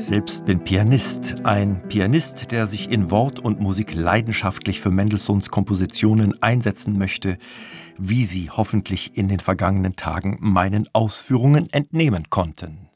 selbst bin Pianist. Ein Pianist, der sich in Wort und Musik leidenschaftlich für Mendelssohns Kompositionen einsetzen möchte, wie Sie hoffentlich in den vergangenen Tagen meinen Ausführungen entnehmen konnten.